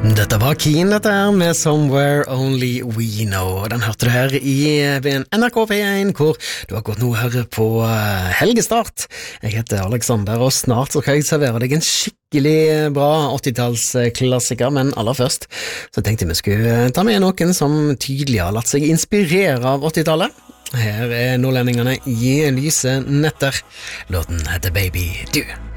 Dette var Keen, dette her, med Somewhere Only We Know. Den hørte du her i NRK P1, hvor du har gått nå her på helgestart. Jeg heter Alexander, og snart så skal jeg servere deg en skikkelig bra 80-tallsklassiker, men aller først så tenkte jeg vi skulle ta med noen som tydelig har latt seg inspirere av 80-tallet. Her er nordlendingene i lyse netter. Låten heter Baby Du.